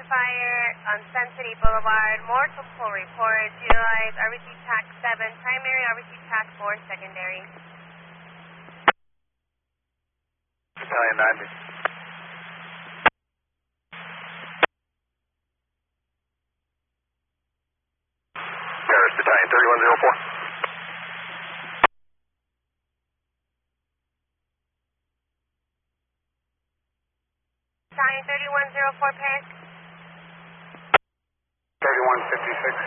structure fire on Sun City Boulevard. Multiple reports. Utilize RBC TAC 7 primary, RBC TAC 4 secondary. Battalion 90. Paris Battalion 3104. Battalion 3104 Paris. 3156.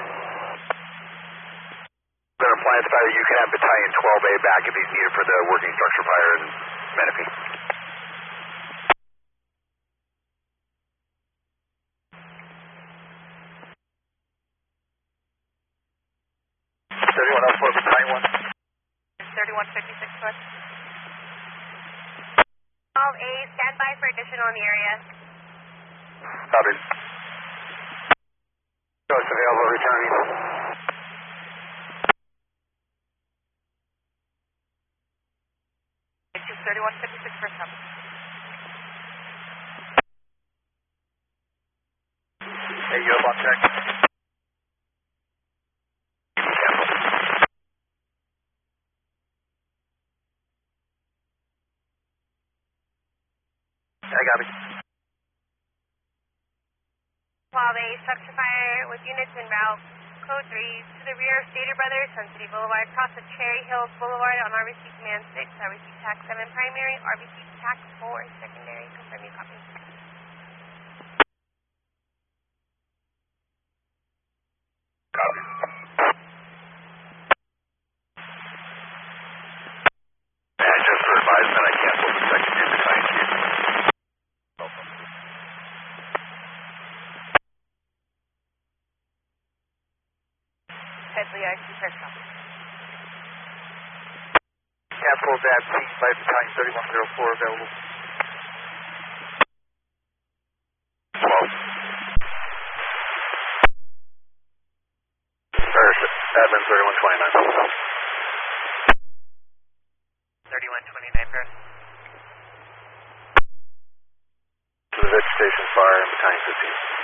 Then appliance fire, you can have Battalion 12A back if he's needed for the working structure fire in Menifee. Battalion 1. 3156 North. 12A, stand by for additional in the area. Copy. Ghost available, returning. It's 3156 first up. Hey, you up on check? I got it. 12A, structure fire with units en route. Code 3 to the rear of Stater Brothers, Sun City Boulevard, across the Cherry Hills Boulevard on RBC Command 6, RBC TAC 7 primary, RBC TAC 4 secondary. Confirm your copy. Copy. And just for advisement, I canceled the secondary Battalion chief. Headley, RC first up. Canceled that seat by Battalion 3104 available. 12. Paris, admin 3129. 3129 Paris. To the vegetation fire in Battalion 15.